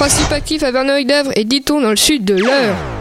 Principe actif à Verneuil-d'Avre et Diton dans le sud de l'Eure.